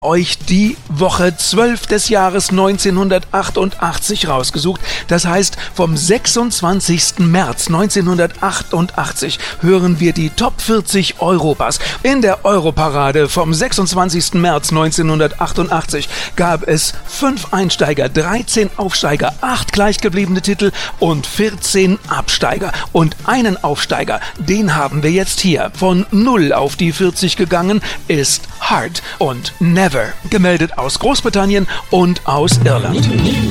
Euch die Woche 12 des Jahres 1988 rausgesucht. Das heißt, vom 26. März 1988 hören wir die Top 40 Europas. In der Europarade vom 26. März 1988 gab es 5 Einsteiger, 13 Aufsteiger, 8 gleichgebliebene Titel und 14 Absteiger. Und einen Aufsteiger, den haben wir jetzt hier. Von 0 auf die 40 gegangen ist Heart und Never, gemeldet aus Großbritannien und aus Irland.